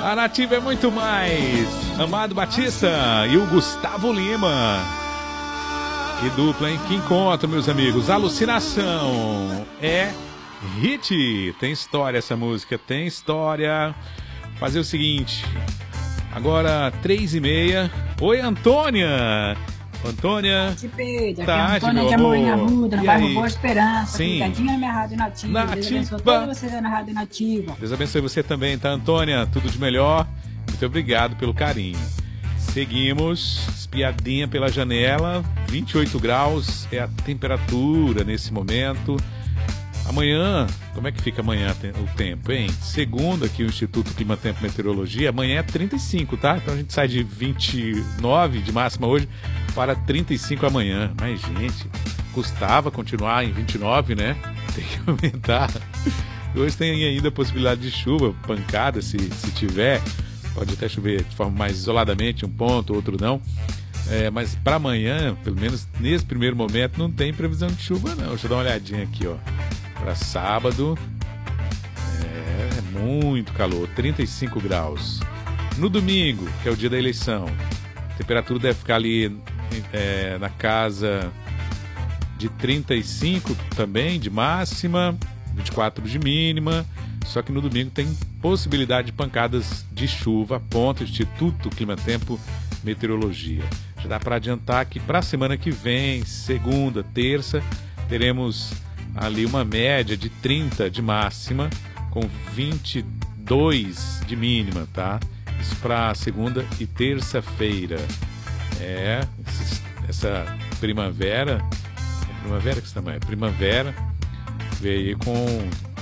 A Nativa é muito mais. Amado Batista e o Gustavo Lima. Que dupla, hein? Que encontro, meus amigos. Alucinação. É hit. Tem história essa música, tem história. Fazer o seguinte. Agora, 3h30. Oi, Antônia. Antônia. Aqui é a Antônia de Amorim Arruda, no bairro Boa Esperança. Sim. Ligadinha na minha Rádio Nativa. Deus abençoe todos vocês aí na Rádio Nativa. Deus abençoe você também, tá, Antônia? Tudo de melhor. Muito obrigado pelo carinho. Seguimos. Espiadinha pela janela. 28 graus é a temperatura nesse momento. Amanhã, como é que fica amanhã o tempo, hein? Segundo aqui o Instituto Clima Tempo Meteorologia, amanhã é 35, tá? Então a gente sai de 29 de máxima hoje para 35 amanhã. Mas, gente, custava continuar em 29, né? Tem que aumentar. Hoje tem ainda a possibilidade de chuva, pancada, se tiver. Pode até chover de forma mais isoladamente, um ponto, outro não. Mas para amanhã, pelo menos nesse primeiro momento, não tem previsão de chuva, não. Deixa eu dar uma olhadinha aqui, ó. Para sábado, é muito calor, 35 graus. No domingo, que é o dia da eleição, a temperatura deve ficar ali na casa de 35 também, de máxima, 24 de mínima. Só que no domingo tem possibilidade de pancadas de chuva, aponta o Instituto Clima Tempo Meteorologia. Já dá para adiantar que para a semana que vem, segunda, terça, teremos ali uma média de 30 de máxima, com 22 de mínima, tá? Isso para segunda e terça-feira. Essa primavera... É primavera que você tá mais? Primavera veio aí com